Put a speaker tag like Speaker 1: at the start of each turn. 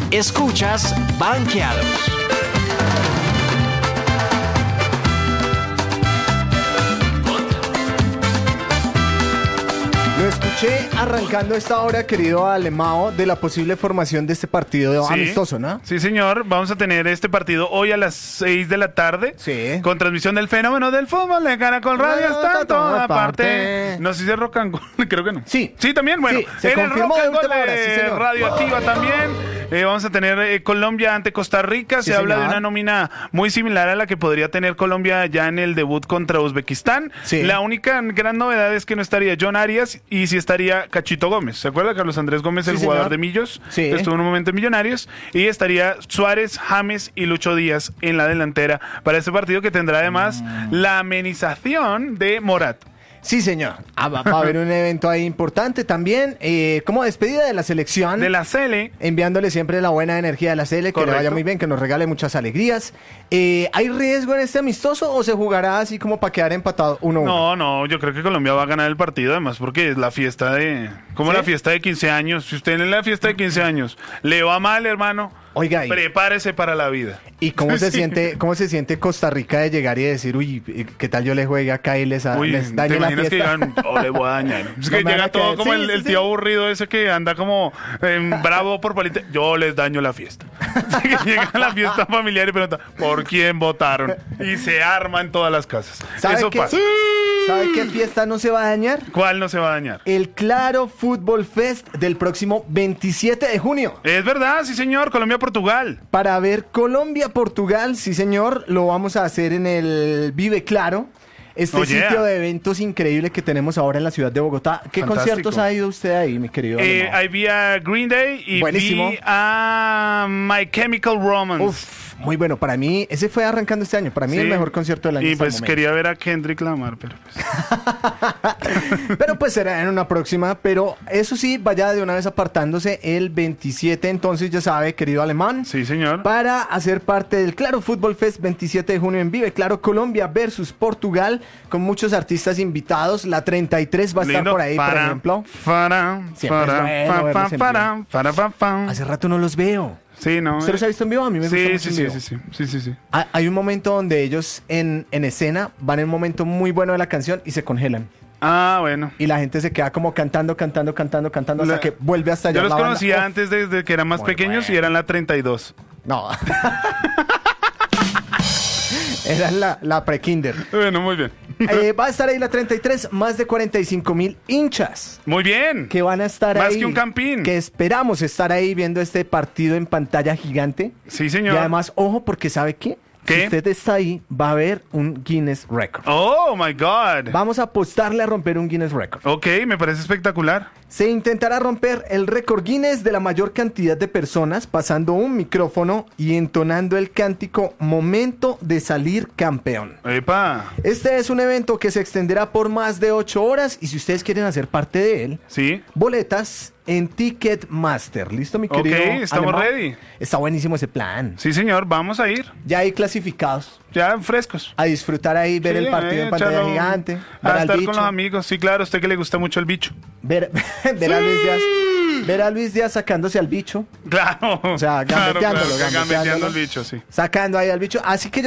Speaker 1: Escuchas Banqueados.
Speaker 2: Lo escuché arrancando esta hora, querido Alemao, de la posible formación de este partido amistoso, ¿no?
Speaker 3: Sí, señor. Vamos a tener este partido hoy a las 6 de la tarde.
Speaker 2: Sí.
Speaker 3: Con transmisión del fenómeno del fútbol de Caracol Radio. Está en toda parte. No sé si es Rock and Roll, creo que no.
Speaker 2: Sí.
Speaker 3: Sí, también. Bueno,
Speaker 2: Sí, se
Speaker 3: en el
Speaker 2: confirmó
Speaker 3: Rock
Speaker 2: de
Speaker 3: and Roll
Speaker 2: última hora, sí,
Speaker 3: de
Speaker 2: señor.
Speaker 3: Radioactiva también. Vamos a tener Colombia ante Costa Rica.
Speaker 2: Sí,
Speaker 3: Se habla de
Speaker 2: señor.
Speaker 3: una nómina muy similar a la que podría tener Colombia ya en el debut contra Uzbekistán.
Speaker 2: Sí.
Speaker 3: La única gran novedad es que no estaría John Arias y sí estaría Cachito Gómez. ¿Se acuerda? Carlos Andrés Gómez,
Speaker 2: Sí,
Speaker 3: el jugador
Speaker 2: señor.
Speaker 3: de Millos,
Speaker 2: Sí.
Speaker 3: que estuvo en un momento en Millonarios. Y estaría Suárez, James y Lucho Díaz en la delantera para este partido que tendrá además la amenización de Morat.
Speaker 2: Sí, señor. Va a haber un evento ahí importante también, como despedida de la selección.
Speaker 3: De la Sele.
Speaker 2: Enviándole siempre la buena energía a la Sele, que
Speaker 3: Correcto.
Speaker 2: le vaya muy bien, que nos regale muchas alegrías. ¿Hay riesgo en este amistoso o se jugará así como para quedar empatado 1-1?
Speaker 3: No, yo creo que Colombia va a ganar el partido, además porque es la fiesta de... Como
Speaker 2: ¿Sí?
Speaker 3: la fiesta de 15 años. Si usted en la fiesta de 15 años le va mal, hermano,
Speaker 2: Oiga,
Speaker 3: prepárese para la vida.
Speaker 2: ¿y cómo se
Speaker 3: Sí.
Speaker 2: siente Costa Rica de llegar y decir, uy, ¿qué tal yo le juegue acá y les
Speaker 3: Uy,
Speaker 2: dañe
Speaker 3: ¿te
Speaker 2: la
Speaker 3: imaginas que
Speaker 2: fiesta?
Speaker 3: digan, le voy a dañar? Es
Speaker 2: No
Speaker 3: que
Speaker 2: me van
Speaker 3: llega
Speaker 2: a
Speaker 3: todo
Speaker 2: creer.
Speaker 3: como
Speaker 2: Sí,
Speaker 3: el
Speaker 2: sí,
Speaker 3: tío aburrido ese que anda como bravo por política. Yo les daño la fiesta. Que llega a la fiesta familiar y pregunta, ¿por quién votaron? Y se arma en todas las casas. Eso pasa.
Speaker 2: ¿Sabe qué fiesta no se va a dañar?
Speaker 3: ¿Cuál no se va a dañar?
Speaker 2: El Claro Fútbol Fest del próximo 27 de junio.
Speaker 3: Es verdad, sí señor, Colombia-Portugal.
Speaker 2: Para ver Colombia-Portugal, sí señor, lo vamos a hacer en el Vive Claro. Este
Speaker 3: Oh, yeah.
Speaker 2: sitio de eventos increíble que tenemos ahora en la ciudad de Bogotá. ¿Qué
Speaker 3: Fantástico.
Speaker 2: conciertos ha ido usted ahí, mi querido? Alemão?
Speaker 3: Ahí vi a Green Day y
Speaker 2: Buenísimo.
Speaker 3: vi a My Chemical Romance.
Speaker 2: Uf, muy bueno. Para mí, ese fue arrancando este año. Para mí,
Speaker 3: Sí.
Speaker 2: el mejor concierto del año.
Speaker 3: Y
Speaker 2: hasta el
Speaker 3: pues
Speaker 2: momento.
Speaker 3: quería ver a Kendrick Lamar, pero pues...
Speaker 2: Pero pues será en una próxima. Pero eso sí, vaya de una vez apartándose el 27. Entonces, ya sabe, querido alemán.
Speaker 3: Sí, señor.
Speaker 2: Para hacer parte del Claro Fútbol Fest 27 de junio en Vive Claro Colombia versus Portugal, con muchos artistas invitados. La 33 va a estar
Speaker 3: Lindo.
Speaker 2: por ahí, por ejemplo. Siempre es bueno verlos en Hace rato no los veo.
Speaker 3: Sí, no.
Speaker 2: ¿Usted los ha visto en vivo? A mí me gusta mucho en vivo.
Speaker 3: Sí.
Speaker 2: Hay un momento donde ellos en escena van en un momento muy bueno de la canción y se congelan.
Speaker 3: Ah, bueno.
Speaker 2: Y la gente se queda como cantando hasta que vuelve hasta allá.
Speaker 3: Yo los
Speaker 2: la banda.
Speaker 3: conocía
Speaker 2: Uf,
Speaker 3: antes desde que eran más
Speaker 2: muy
Speaker 3: pequeños y
Speaker 2: bueno.
Speaker 3: eran la 32.
Speaker 2: No. Era la pre-kinder.
Speaker 3: Bueno, muy bien.
Speaker 2: Va a estar ahí la 33, más de 45,000 hinchas
Speaker 3: Muy bien.
Speaker 2: que van a estar
Speaker 3: Más
Speaker 2: ahí.
Speaker 3: que un campín.
Speaker 2: Que esperamos estar ahí viendo este partido en pantalla gigante.
Speaker 3: Sí, señor.
Speaker 2: Y además, ojo, porque ¿sabe qué?
Speaker 3: ¿Qué?
Speaker 2: Si usted está ahí, va a haber un Guinness Record.
Speaker 3: Oh, my God.
Speaker 2: Vamos a apostarle a romper un Guinness Record.
Speaker 3: Ok, me parece espectacular.
Speaker 2: Se intentará romper el récord Guinness de la mayor cantidad de personas pasando un micrófono y entonando el cántico Momento de salir campeón.
Speaker 3: Epa.
Speaker 2: Este es un evento que se extenderá por más de 8 horas y si ustedes quieren hacer parte de él,
Speaker 3: Sí.
Speaker 2: boletas en Ticketmaster. ¿Listo, mi
Speaker 3: Ok,
Speaker 2: querido?
Speaker 3: estamos
Speaker 2: Alemão?
Speaker 3: ready.
Speaker 2: Está buenísimo ese plan.
Speaker 3: Sí, señor, vamos a ir.
Speaker 2: Ya hay clasificados.
Speaker 3: Ya frescos.
Speaker 2: A disfrutar ahí, ver
Speaker 3: Sí,
Speaker 2: el partido en pantalla
Speaker 3: echarlo-
Speaker 2: gigante, ver
Speaker 3: A
Speaker 2: al
Speaker 3: estar
Speaker 2: bicho,
Speaker 3: con los amigos. Sí, claro, a usted que le gusta mucho el bicho.
Speaker 2: ver a Luis Díaz. Ver a Luis Díaz sacándose al bicho.
Speaker 3: Claro.
Speaker 2: O sea,
Speaker 3: Claro,
Speaker 2: gambeteándolo,
Speaker 3: gambeteando
Speaker 2: gambeteándolo.
Speaker 3: el bicho, sí.
Speaker 2: Sacando ahí al bicho. Así que ya